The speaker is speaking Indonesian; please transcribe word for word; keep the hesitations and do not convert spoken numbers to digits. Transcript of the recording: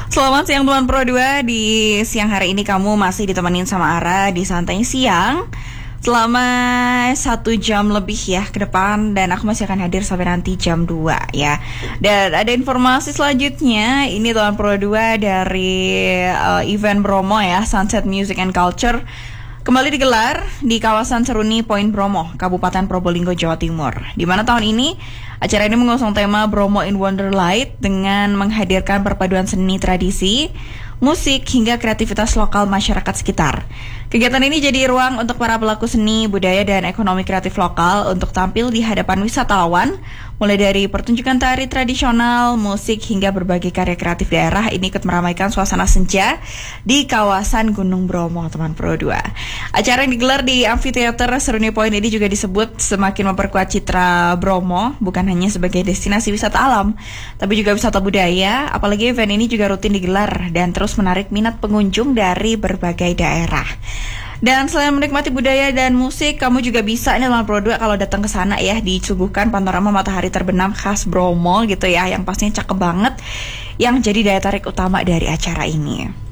Selamat siang teman Pro dua. Di siang hari ini kamu masih ditemenin sama Ara di Santai Siang selama satu jam lebih ya ke depan. Dan aku masih akan hadir sampai nanti jam dua ya. Dan ada informasi selanjutnya. Ini teman Pro dua dari uh, event Bromo ya, Sunset Music and Culture, kembali digelar di kawasan Seruni Point Bromo, Kabupaten Probolinggo, Jawa Timur. Di mana tahun ini acara ini mengusung tema Bromo in Wonderlight dengan menghadirkan perpaduan seni tradisi, musik, hingga kreativitas lokal masyarakat sekitar. Kegiatan ini jadi ruang untuk para pelaku seni, budaya, dan ekonomi kreatif lokal untuk tampil di hadapan wisatawan, mulai dari pertunjukan tari tradisional, musik, hingga berbagai karya kreatif daerah. Ini ikut meramaikan suasana senja di kawasan Gunung Bromo, teman Pro dua. Acara yang digelar di Amphitheater Seruni Point ini juga disebut semakin memperkuat citra Bromo, bukan hanya sebagai destinasi wisata alam, tapi juga wisata budaya. Apalagi event ini juga rutin digelar dan terus menarik minat pengunjung dari berbagai daerah. Dan selain menikmati budaya dan musik, kamu juga bisa ini teman Pro dua kalau datang ke sana ya, disuguhkan panorama matahari terbenam khas Bromo gitu ya, yang pastinya cakep banget, yang jadi daya tarik utama dari acara ini.